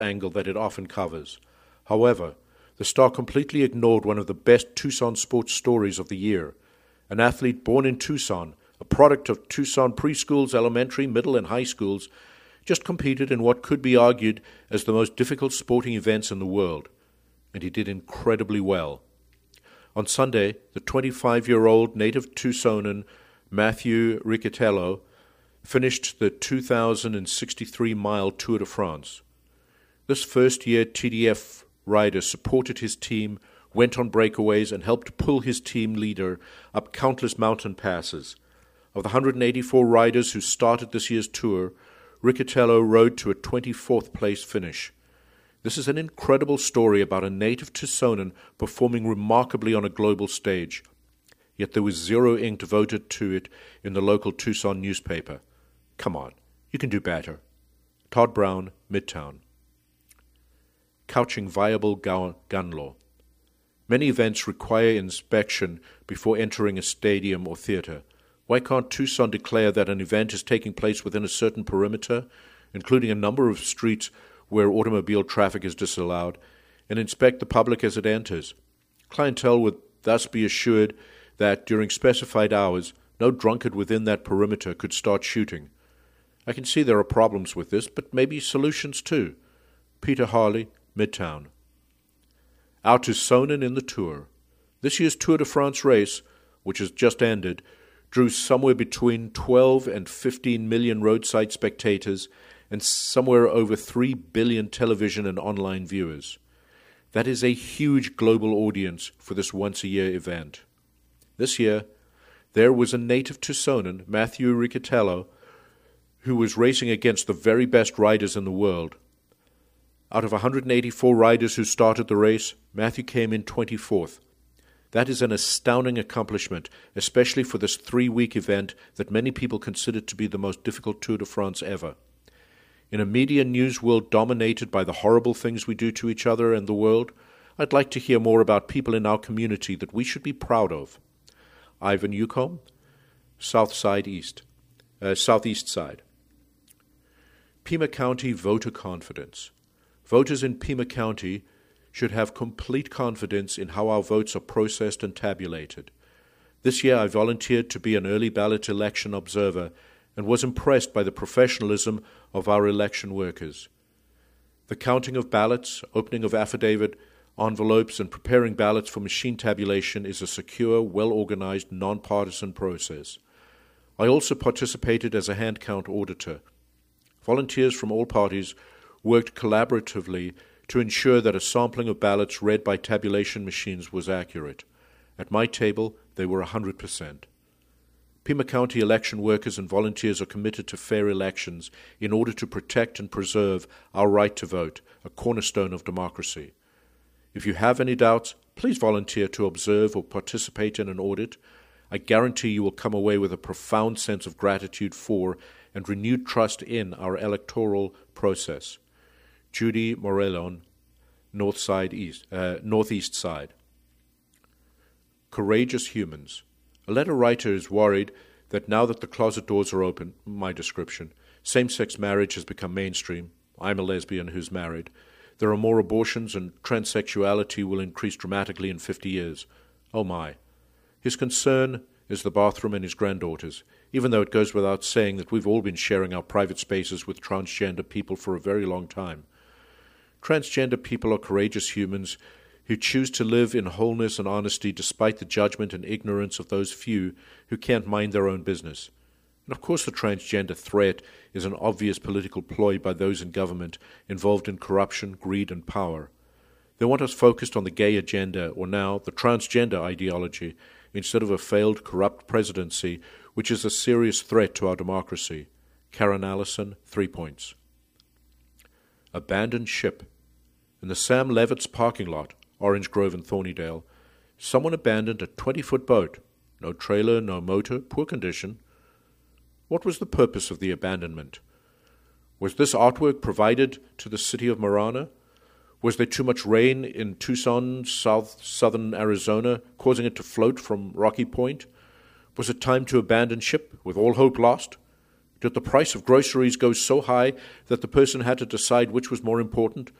angle that it often covers. However, the Star completely ignored one of the best Tucson sports stories of the year. An athlete born in Tucson, a product of Tucson preschools, elementary, middle, and high schools, just competed in what could be argued as the most difficult sporting events in the world. And he did incredibly well. On Sunday, the 25-year-old native Tucsonan Matthew Riccatello finished the 2,063-mile Tour de France. This first-year TDF rider supported his team, went on breakaways, and helped pull his team leader up countless mountain passes. Of the 184 riders who started this year's tour, Riccatello rode to a 24th place finish. This is an incredible story about a native Tucsonan performing remarkably on a global stage. Yet there was zero ink devoted to it in the local Tucson newspaper. Come on, you can do better. Todd Brown, Midtown. Couching viable gun law. Many events require inspection before entering a stadium or theater. Why can't Tucson declare that an event is taking place within a certain perimeter, including a number of streets where automobile traffic is disallowed, and inspect the public as it enters? Clientele would thus be assured that during specified hours, no drunkard within that perimeter could start shooting. I can see there are problems with this, but maybe solutions too. Peter Harley, Midtown. Our Tucsonan in the Tour. This year's Tour de France race, which has just ended, drew somewhere between 12 and 15 million roadside spectators and somewhere over 3 billion television and online viewers. That is a huge global audience for this once-a-year event. This year, there was a native Tucsonan, Matthew Riccatello, who was racing against the very best riders in the world. Out of 184 riders who started the race, Matthew came in 24th. That is an astounding accomplishment, especially for this 3-week event that many people consider to be the most difficult Tour de France ever. In a media news world dominated by the horrible things we do to each other and the world, I'd like to hear more about people in our community that we should be proud of. Ivan Yukon, Southeast Side. Pima County voter confidence. Voters in Pima County should have complete confidence in how our votes are processed and tabulated. This year I volunteered to be an early ballot election observer and was impressed by the professionalism of our election workers. The counting of ballots, opening of affidavit envelopes, and preparing ballots for machine tabulation is a secure, well-organized, nonpartisan process. I also participated as a hand count auditor. Volunteers from all parties worked collaboratively to ensure that a sampling of ballots read by tabulation machines was accurate. At my table, they were 100%. Pima County election workers and volunteers are committed to fair elections in order to protect and preserve our right to vote, a cornerstone of democracy. If you have any doubts, please volunteer to observe or participate in an audit. I guarantee you will come away with a profound sense of gratitude for and renewed trust in our electoral process. Judy Morellon, Northeast Side. Courageous humans. A letter writer is worried that now that the closet doors are open, my description, same-sex marriage has become mainstream. I'm a lesbian who's married. There are more abortions and transsexuality will increase dramatically in 50 years. Oh my. His concern is the bathroom and his granddaughters, even though it goes without saying that we've all been sharing our private spaces with transgender people for a very long time. Transgender people are courageous humans who choose to live in wholeness and honesty despite the judgment and ignorance of those few who can't mind their own business. And of course the transgender threat is an obvious political ploy by those in government involved in corruption, greed, and power. They want us focused on the gay agenda, or now the transgender ideology, instead of a failed, corrupt presidency, which is a serious threat to our democracy. Karen Allison, 3 points. Abandoned ship. In the Sam Levitt's parking lot, Orange Grove and Thornydale, someone abandoned a 20-foot boat. No trailer, no motor, poor condition. What was the purpose of the abandonment? Was this artwork provided to the city of Marana? Was there too much rain in Tucson, southern Arizona, causing it to float from Rocky Point? Was it time to abandon ship with all hope lost? Did the price of groceries go so high that the person had to decide which was more important,